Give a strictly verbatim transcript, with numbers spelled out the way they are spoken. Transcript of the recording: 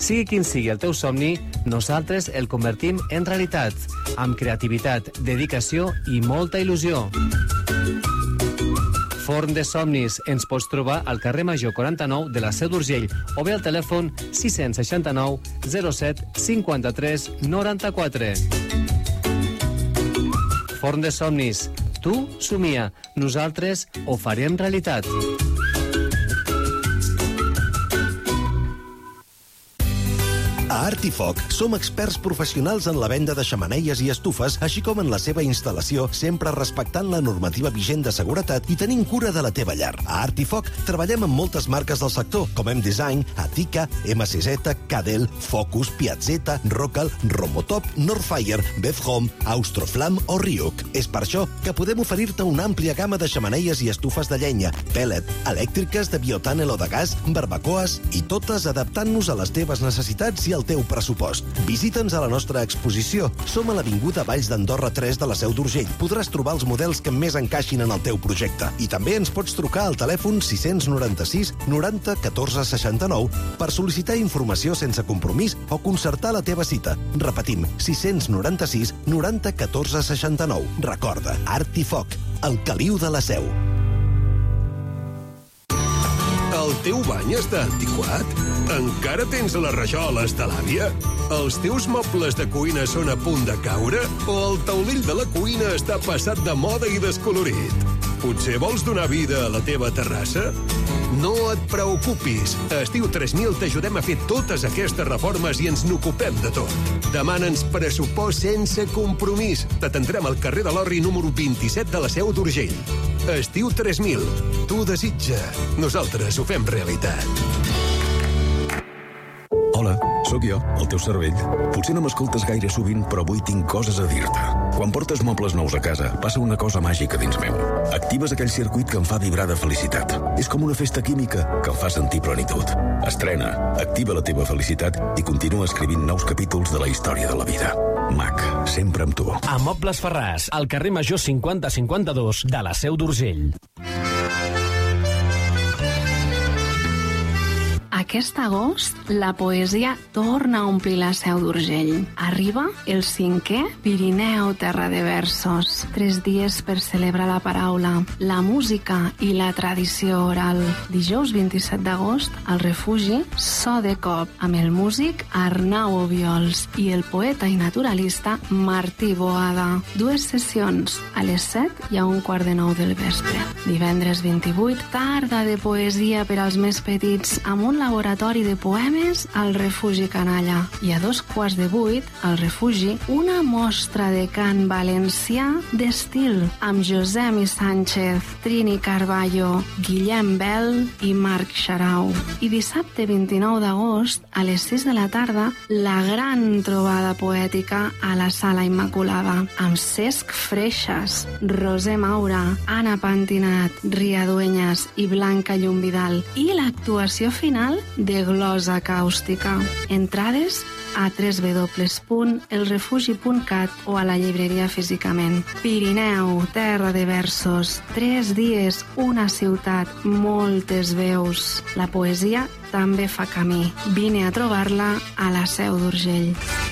Sigui quin sigui el teu somni, nosaltres el convertim en realitat, amb creativitat, dedicació i molta il·lusió. Forn de somnis. Ens pots trobar al carrer Major quaranta-nou de la Seu d'Urgell o bé al telèfon sis sis nou zero set cinquanta-tres noranta-quatre. Forn de somnis. Tu somia, nosaltres ho farem realitat. A Artifoc som experts professionals en la venda de xemeneies i estufes, així com en la seva instal·lació, sempre respectant la normativa vigent de seguretat i tenint cura de la teva llar. A Artifoc treballem amb moltes marques del sector, com M Design, Atica, M C Z, Cadel, Focus, Piazzetta, Rocal, Romotop, Northfire, Beth Home, Austroflam o Ryuk. És per això que podem oferir-te una àmplia gamma de xemeneies i estufes de llenya, pellet, elèctriques, de biotànel o de gas, barbacoes, i totes adaptant-nos a les teves necessitats i al teu pressupost. Visita'ns a la nostra exposició. Som a l'Avinguda Valls d'Andorra tres de la Seu d'Urgell. Podràs trobar els models que més encaixin en el teu projecte. I també ens pots trucar al telèfon sis nou sis noranta catorze seixanta-nou per sol·licitar informació sense compromís o concertar la teva cita. Repetim, sis nou sis noranta catorze seixanta-nou. Recorda, Artifoc, el caliu de la Seu. El teu bany està antiquat? Encara tens les rajoles de l'àvia? Els teus mobles de cuina són a punt de caure? O el taulell de la cuina està passat de moda i descolorit? Potser vols donar vida a la teva terrassa? No et preocupis. A Estiu tres mil t'ajudem a fer totes aquestes reformes i ens n'ocupem de tot. Demana'ns pressupost sense compromís. T'atendrem al carrer de l'Orri número vint-i-set de la Seu d'Urgell. Estiu tres mil. Tu desitja. Nosaltres ho fem realitat. Hola, sóc jo, el teu cervell. Potser no m'escoltes gaire sovint, però avui tinc coses a dir-te. Quan portes mobles nous a casa, passa una cosa màgica dins meu. Actives aquell circuit que em fa vibrar de felicitat. És com una festa química que em fa sentir plenitud. Estrena, activa la teva felicitat i continua escrivint nous capítols de la història de la vida. Mac, sempre amb tu. A Mobles Ferràs, al carrer Major cinquanta cinquanta-dos de la Seu d'Urgell. Aquest agost, la poesia torna a omplir la Seu d'Urgell. Arriba el cinquè Pirineu Terra de Versos. Tres dies per celebrar la paraula, la música i la tradició oral. Dijous vint-i-set d'agost, al Refugi, So de Cop, amb el músic Arnau Obiols i el poeta i naturalista Martí Boada. Dues sessions, a les set i a un quart de nou del vespre. Divendres vint-i-vuit, tarda de poesia per als més petits, amb un laboratori de poemes al Refugi Canalla. I a dos quarts de vuit, al Refugi, una mostra de cant valencià d'estil amb Josemi Sánchez, Trini Carballo, Guillem Bel i Marc Xarau. I dissabte vint-i-nou d'agost, a les sis de la tarda, la gran trobada poètica a la Sala Immaculada, amb Cesc Freixas, Roser Maura, Anna Pantinat, Ria Dueñas i Blanca Llumvidal. I l'actuació final de glosa càustica. Entrades a w w w punt el refugi punt cat o a la llibreria físicament. Pirineu, terra de versos, tres dies, una ciutat, moltes veus. La poesia també fa camí. Vine a trobar-la a la Seu d'Urgell.